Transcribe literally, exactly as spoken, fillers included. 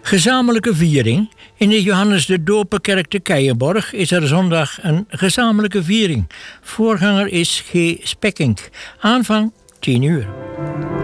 Gezamenlijke viering. In de Johannes de Doperkerk te Keijenborg is er zondag een gezamenlijke viering. Voorganger is G. Spekking. Aanvang tien uur.